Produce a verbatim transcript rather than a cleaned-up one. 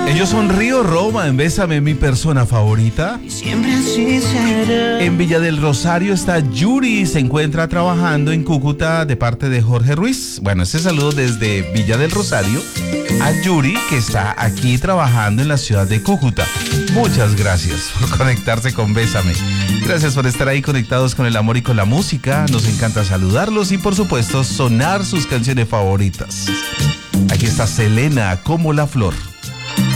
Ellos son Río Roma en Bésame, mi persona favorita. Y siempre así será. En Villa del Rosario está Yuri, se encuentra trabajando en Cúcuta de parte de Jorge Ruiz. Bueno, este saludo desde Villa del Rosario a Yuri, que está aquí trabajando en la ciudad de Cúcuta. Muchas gracias por conectarse con Bésame. Gracias por estar ahí conectados con el amor y con la música. Nos encanta saludarlos y por supuesto sonar sus canciones favoritas. Aquí está Selena, Como la Flor.